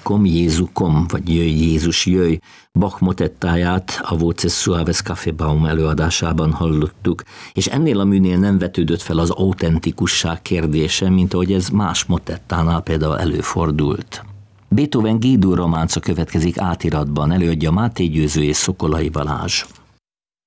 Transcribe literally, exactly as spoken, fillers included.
kom, Jézu kom, vagy jöjj Jézus jöjj. Bach motettáját a Voces Suaves Kaffeebaum előadásában hallottuk, és ennél a műnél nem vetődött fel az autentikusság kérdése, mint ahogy ez más motettánál például előfordult. Beethoven G-dur románca következik átiratban, előadja Máté Győző és Szokolai Balázs.